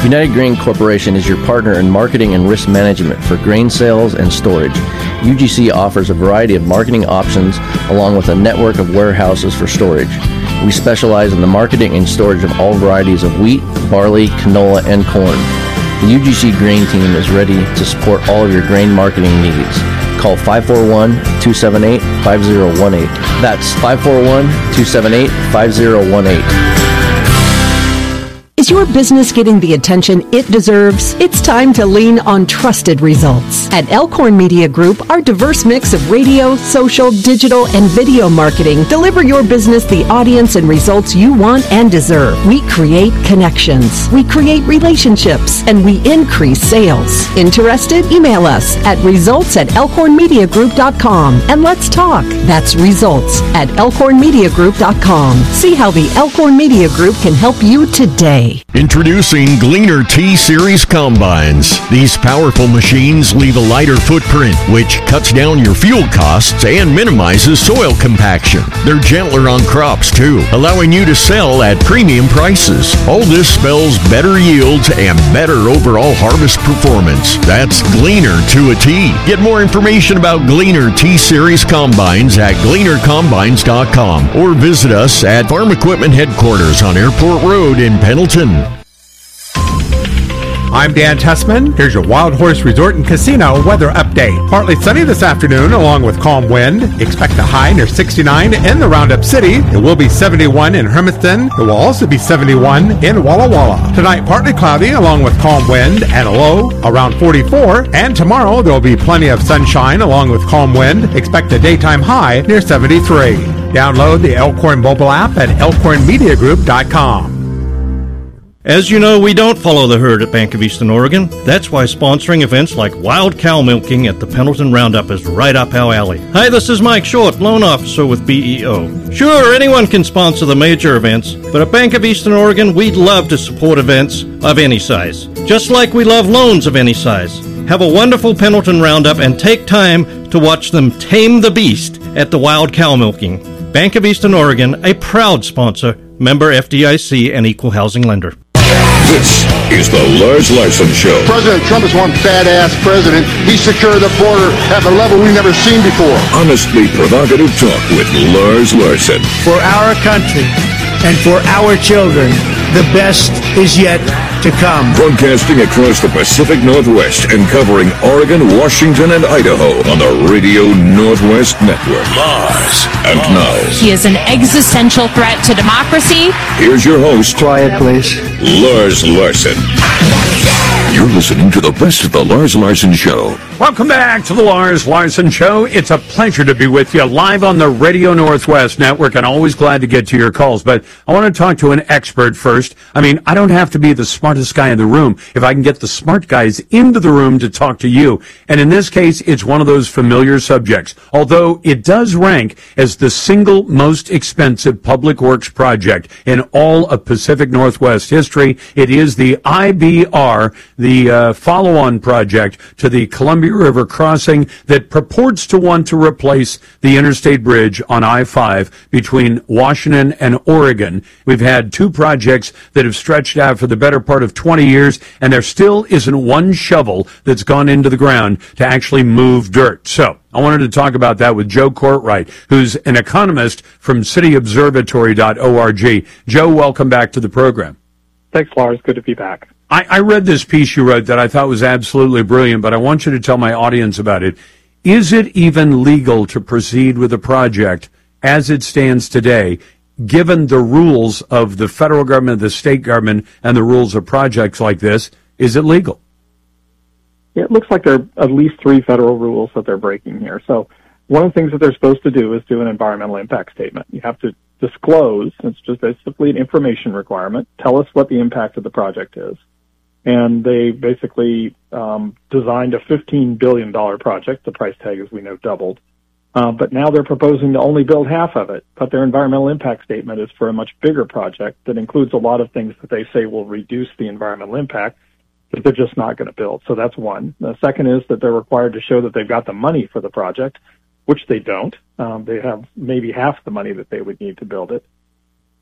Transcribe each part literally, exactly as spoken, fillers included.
United Grain Corporation is your partner in marketing and risk management for grain sales and storage. U G C offers a variety of marketing options along with a network of warehouses for storage. We specialize in the marketing and storage of all varieties of wheat, barley, canola, and corn. The U G C Grain Team is ready to support all of your grain marketing needs. Call five four one, two seven eight, five zero one eight. That's five four one, two seven eight, five zero one eight. Is your business getting the attention it deserves? It's time to lean on trusted results. At Elkhorn Media Group, our diverse mix of radio, social, digital, and video marketing deliver your business the audience and results you want and deserve. We create connections, we create relationships, and we increase sales. Interested? Email us at results at elkhorn media group dot com and let's talk. That's results at elkhorn media group dot com. See how the Elkhorn Media Group can help you today. Introducing Gleaner T-Series Combines. These powerful machines leave a lighter footprint, which cuts down your fuel costs and minimizes soil compaction. They're gentler on crops, too, allowing you to sell at premium prices. All this spells better yields and better overall harvest performance. That's Gleaner to a T. Get more information about Gleaner T-Series Combines at gleaner combines dot com or visit us at Farm Equipment Headquarters on Airport Road in Pendleton. I'm Dan Tessman. Here's your Wild Horse Resort and Casino weather update. Partly sunny this afternoon along with calm wind. Expect a high near sixty-nine in the Roundup City. It will be seventy-one in Hermiston. It will also be seventy-one in Walla Walla. Tonight, partly cloudy along with calm wind and a low around forty-four. And tomorrow, there will be plenty of sunshine along with calm wind. Expect a daytime high near seventy-three. Download the Elkhorn mobile app at elkhorn media group dot com. As you know, we don't follow the herd at Bank of Eastern Oregon. That's why sponsoring events like Wild Cow Milking at the Pendleton Roundup is right up our alley. Hi, this is Mike Short, loan officer with B E O. Sure, anyone can sponsor the major events, but at Bank of Eastern Oregon, we'd love to support events of any size. Just like we love loans of any size. Have a wonderful Pendleton Roundup and take time to watch them tame the beast at the Wild Cow Milking. Bank of Eastern Oregon, a proud sponsor, member F D I C and equal housing lender. This is the Lars Larson Show. President Trump is one badass president. He secured the border at a level we've never seen before. Honestly provocative talk with Lars Larson. For our country and for our children, the best is yet to come. Broadcasting across the Pacific Northwest and covering Oregon, Washington, and Idaho on the Radio Northwest Network. Lars. And now, he is an existential threat to democracy. Here's your host. Quiet, please. Lars Larson. You're listening to the best of the Lars Larson Show. Welcome back to the Lars Larson Show. It's a pleasure to be with you live on the Radio Northwest Network, and always glad to get to your calls. But I want to talk to an expert first. I mean, I don't have to be the smartest guy in the room if I can get the smart guys into the room to talk to you. And in this case, it's one of those familiar subjects, although it does rank as the single most expensive public works project in all of Pacific Northwest history. It is the I B R, the uh, follow-on project to the Columbia River crossing that purports to want to replace the interstate bridge on I five between Washington and Oregon. We've had two projects that have stretched out for the better part of twenty years, and there still isn't one shovel that's gone into the ground to actually move dirt. So I wanted to talk about that with Joe Courtwright, who's an economist from city observatory dot org. Joe, welcome back to the program. Thanks, Lars. Good to be back. I, I read this piece you wrote that I thought was absolutely brilliant, but I want you to tell my audience about it. Is it even legal to proceed with a project as it stands today, given the rules of the federal government, the state government, and the rules of projects like this? Is it legal? Yeah, it looks like there are at least three federal rules that they're breaking here. So one of the things that they're supposed to do is do an environmental impact statement. You have to disclose, it's just basically an information requirement, tell us what the impact of the project is. And they basically um, designed a fifteen billion dollars project. The price tag, as we know, doubled. Uh, but now they're proposing to only build half of it. But their environmental impact statement is for a much bigger project that includes a lot of things that they say will reduce the environmental impact that they're just not going to build. So that's one. The second is that they're required to show that they've got the money for the project, which they don't. Um, they have maybe half the money that they would need to build it.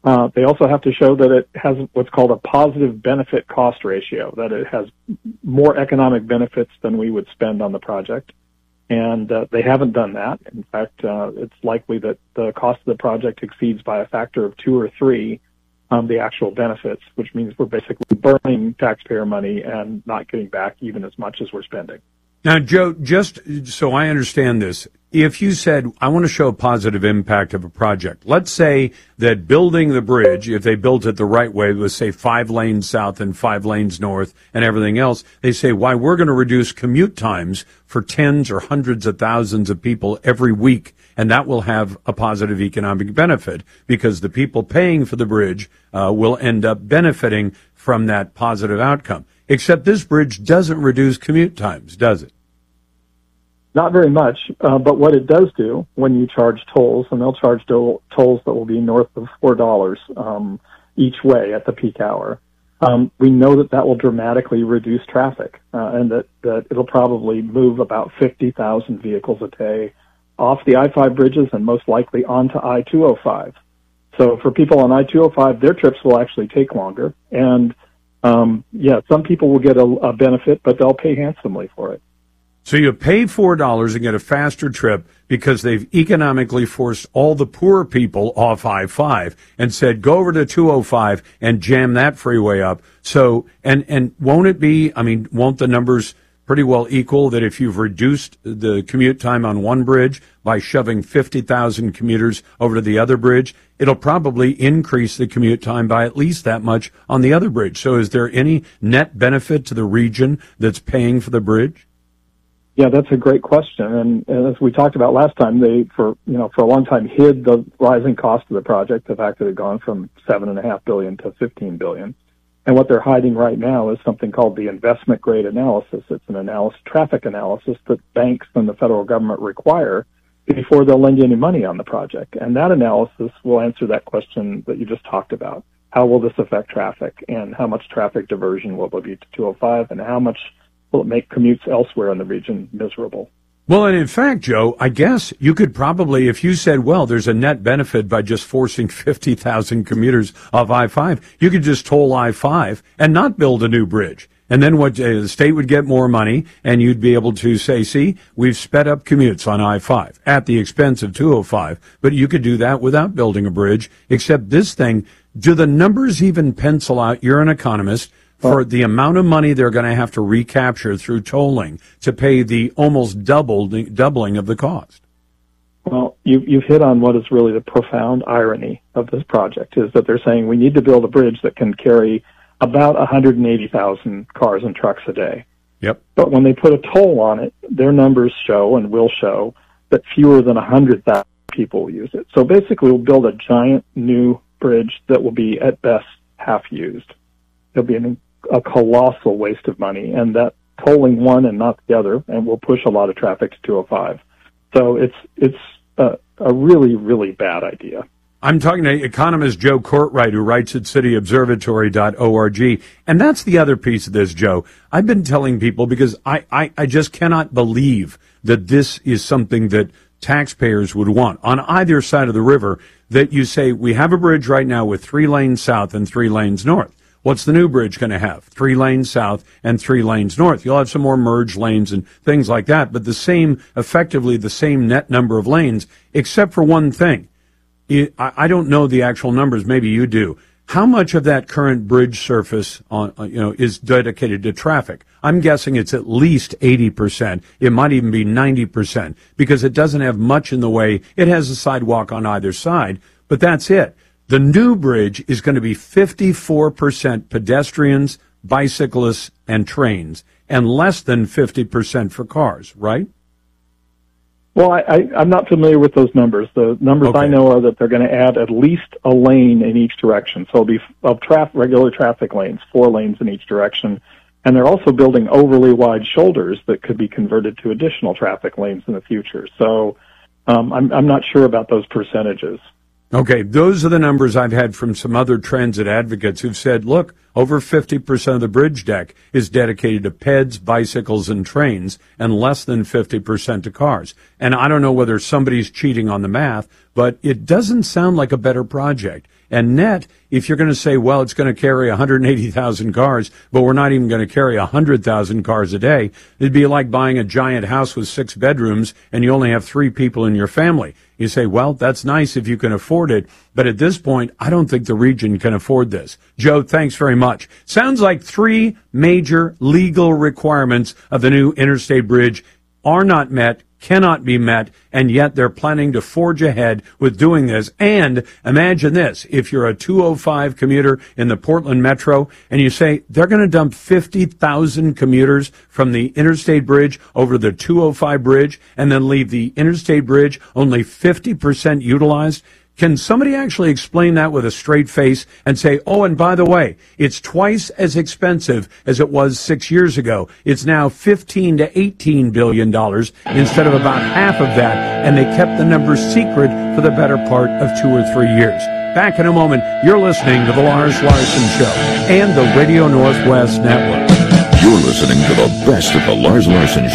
Uh, they also have to show that it has what's called a positive benefit cost ratio, that it has more economic benefits than we would spend on the project. And uh, they haven't done that. In fact, uh, it's likely that the cost of the project exceeds by a factor of two or three um, the actual benefits, which means we're basically burning taxpayer money and not getting back even as much as we're spending. Now, Joe, just so I understand this, if you said, I want to show a positive impact of a project, let's say that building the bridge, if they built it the right way, was, say, five lanes south and five lanes north and everything else, they say, why, we're going to reduce commute times for tens or hundreds of thousands of people every week, and that will have a positive economic benefit because the people paying for the bridge uh, will end up benefiting from that positive outcome. Except this bridge doesn't reduce commute times, does it? Not very much, uh, but what it does do when you charge tolls, and they'll charge do- tolls that will be north of four dollars um, each way at the peak hour, um, we know that that will dramatically reduce traffic, uh, and that, that it'll probably move about fifty thousand vehicles a day off the I five bridges and most likely onto I two oh five. So for people on I two oh five, their trips will actually take longer, and Um, yeah, some people will get a, a benefit, but they'll pay handsomely for it. So you pay four dollars and get a faster trip because they've economically forced all the poor people off I five and said, go over to two oh five and jam that freeway up. So, and, and won't it be, I mean, won't the numbers pretty well equal that if you've reduced the commute time on one bridge by shoving fifty thousand commuters over to the other bridge, it'll probably increase the commute time by at least that much on the other bridge. So is there any net benefit to the region that's paying for the bridge? Yeah, that's a great question. And, and as we talked about last time, they, for, you know, for a long time hid the rising cost of the project, the fact that it had gone from seven and a half billion to fifteen billion. And what they're hiding right now is something called the investment grade analysis. It's an analysis, traffic analysis that banks and the federal government require before they'll lend you any money on the project. And that analysis will answer that question that you just talked about. How will this affect traffic, and how much traffic diversion will there be to two oh five, and how much will it make commutes elsewhere in the region miserable? Well, and in fact, Joe, I guess you could probably, if you said, well, there's a net benefit by just forcing fifty thousand commuters off I five, you could just toll I five and not build a new bridge. And then what, uh, the state would get more money, and you'd be able to say, see, we've sped up commutes on I five at the expense of two oh five, but you could do that without building a bridge, except this thing, do the numbers even pencil out? You're an economist. For the amount of money they're going to have to recapture through tolling to pay the almost double, doubling of the cost. Well, you, you've hit on what is really the profound irony of this project, is that they're saying we need to build a bridge that can carry about one hundred eighty thousand cars and trucks a day. Yep. But when they put a toll on it, their numbers show and will show that fewer than one hundred thousand people will use it. So basically we'll build a giant new bridge that will be at best half used. It'll be an a colossal waste of money, and that tolling one and not the other, and will push a lot of traffic to two oh five. So it's it's a, a really, really bad idea. I'm talking to economist Joe Courtwright, who writes at city observatory dot org. And that's the other piece of this, Joe. I've been telling people, because I, I, I just cannot believe that this is something that taxpayers would want on either side of the river, that you say, we have a bridge right now with three lanes south and three lanes north. What's the new bridge going to have? Three lanes south and three lanes north. You'll have some more merge lanes and things like that, but the same, effectively the same net number of lanes, except for one thing. I don't know the actual numbers. Maybe you do. How much of that current bridge surface, on, you know, is dedicated to traffic? I'm guessing it's at least eighty percent. It might even be ninety percent, because it doesn't have much in the way. It has a sidewalk on either side, but that's it. The new bridge is going to be fifty-four percent pedestrians, bicyclists, and trains, and less than fifty percent for cars, right? Well, I, I, I'm not familiar with those numbers. The numbers Okay. I know are that they're going to add at least a lane in each direction. So it'll be of traf- regular traffic lanes, four lanes in each direction. And they're also building overly wide shoulders that could be converted to additional traffic lanes in the future. So um, I'm, I'm not sure about those percentages. Okay, those are the numbers I've had from some other transit advocates who've said, look, over fifty percent of the bridge deck is dedicated to peds, bicycles, and trains, and less than fifty percent to cars. And I don't know whether somebody's cheating on the math, but it doesn't sound like a better project. And net, if you're going to say, well, it's going to carry one hundred eighty thousand cars, but we're not even going to carry one hundred thousand cars a day, it'd be like buying a giant house with six bedrooms and you only have three people in your family. You say, well, that's nice if you can afford it, but at this point, I don't think the region can afford this. Joe, thanks very much. Sounds like three major legal requirements of the new interstate bridge are not met, cannot be met, and yet they're planning to forge ahead with doing this. And imagine this, if you're a two oh five commuter in the Portland Metro and you say they're going to dump fifty thousand commuters from the interstate bridge over the two oh five bridge and then leave the interstate bridge only fifty percent utilized, can somebody actually explain that with a straight face and say, oh, and by the way, it's twice as expensive as it was six years ago. It's now fifteen to eighteen billion dollars instead of about half of that, and they kept the numbers secret for the better part of two or three years. Back in a moment, you're listening to The Lars Larson Show and the Radio Northwest Network. You're listening to the best of The Lars Larson Show.